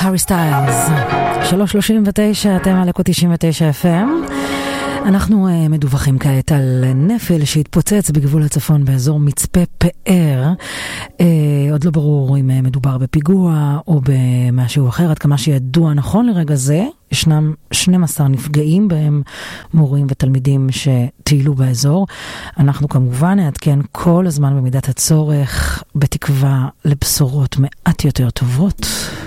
הארי סטיילס. 3:39, אתם על אקו 99 FM. אנחנו מדווחים כעת על נפל שהתפוצץ בגבול הצפון באזור מצפה פאר. עוד לא ברור אם מדובר בפיגוע או במשהו אחר. עד כמה שידוע נכון לרגע זה, ישנם 12 נפגעים, בהם מורים ותלמידים שטיילו באזור. אנחנו כמובן נעדכן כל הזמן במידת הצורך, בתקווה לבשורות מעט יותר טובות.